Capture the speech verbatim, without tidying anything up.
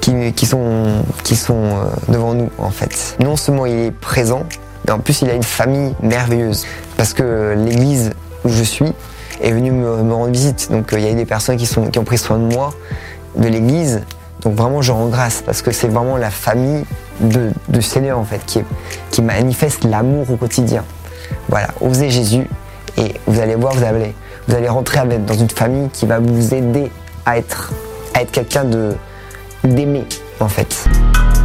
qui, qui sont, qui sont euh, devant nous en fait. Non seulement il est présent, mais en plus il a une famille merveilleuse. Parce que l'église où je suis est venue me, me rendre visite. Donc il euh, y a eu des personnes qui, sont, qui ont pris soin de moi, de l'église. Donc vraiment je rends grâce parce que c'est vraiment la famille de, de Seigneur en fait qui, est, qui manifeste l'amour au quotidien. Voilà, osez Jésus et vous allez voir, vous allez, vous allez rentrer avec, dans une famille qui va vous aider à être, à être quelqu'un de, d'aimer en fait.